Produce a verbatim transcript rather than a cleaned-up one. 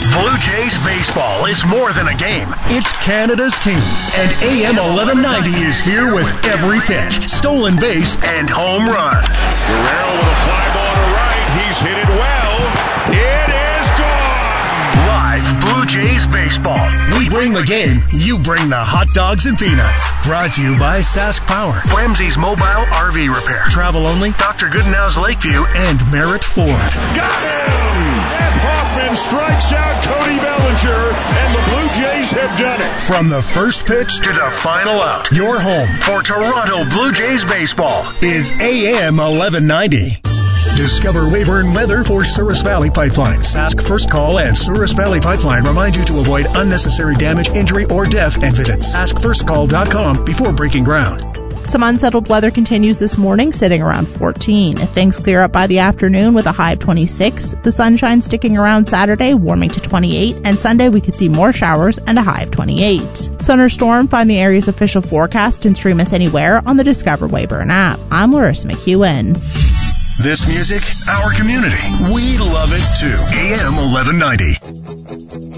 Blue Jays baseball is more than a game. It's Canada's team. And A M eleven ninety is here with every pitch, stolen base, and home run. Guerrero with a fly ball to right. He's hit it well. It is gone. Live Blue Jays baseball. We bring the game. You bring the hot dogs and peanuts. Brought to you by Sask Power, Ramsey's Mobile R V Repair, Travel Only, Doctor Goodenow's Lakeview, and Merritt Ford. Got him! F. Hoffman strikes out Cody Bellinger, and the Blue Jays have done it. From the first pitch to the final out, your home for Toronto Blue Jays baseball is A M eleven ninety. Discover Weyburn weather for Souris Valley Pipeline. Sask First Call and Souris Valley Pipeline remind you to avoid unnecessary damage, injury, or death, and visit sask first call dot com before breaking ground. Some unsettled weather continues this morning, sitting around fourteen. Things clear up by the afternoon with a high of twenty-six. The sunshine sticking around Saturday, warming to twenty-eight. And Sunday, we could see more showers and a high of twenty-eight. Sun or storm, find the area's official forecast and stream us anywhere on the Discover Weyburn app. I'm Larissa McEwen. This music, our community. We love it too. A M eleven ninety.